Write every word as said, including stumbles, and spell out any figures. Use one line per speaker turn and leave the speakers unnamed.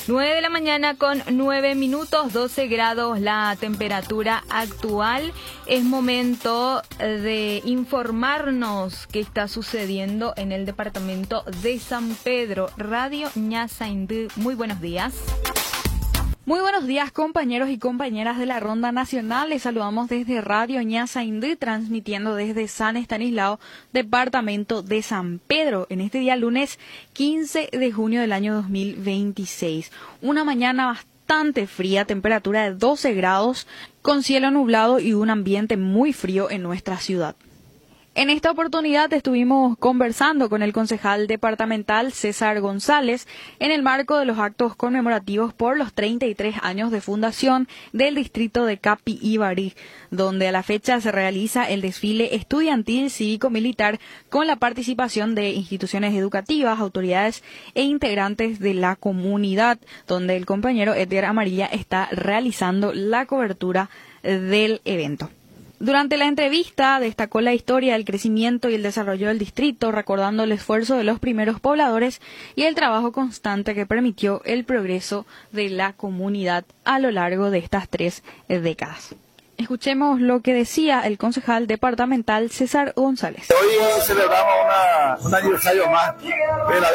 nueve de la mañana con nueve minutos, doce grados la temperatura actual. Es momento de informarnos qué está sucediendo en el departamento de San Pedro. Radio Ñasaindú, muy buenos días.
Muy buenos días, compañeros y compañeras de la Ronda Nacional. Les saludamos desde Radio Ñasaindú, transmitiendo desde San Estanislao, departamento de San Pedro, en este día lunes quince de junio del año dos mil veintiséis. Una mañana bastante fría, temperatura de doce grados, con cielo nublado y un ambiente muy frío en nuestra ciudad. En esta oportunidad estuvimos conversando con el concejal departamental César González en el marco de los actos conmemorativos por los treinta y tres años de fundación del distrito de Capi Ibarí, donde a la fecha se realiza el desfile estudiantil cívico-militar con la participación de instituciones educativas, autoridades e integrantes de la comunidad, donde el compañero Edgar Amarilla está realizando la cobertura del evento. Durante la entrevista destacó la historia, el crecimiento y el desarrollo del distrito, recordando el esfuerzo de los primeros pobladores y el trabajo constante que permitió el progreso de la comunidad a lo largo de estas tres décadas. Escuchemos lo que decía el concejal departamental César González.
Hoy celebramos una, un aniversario más de la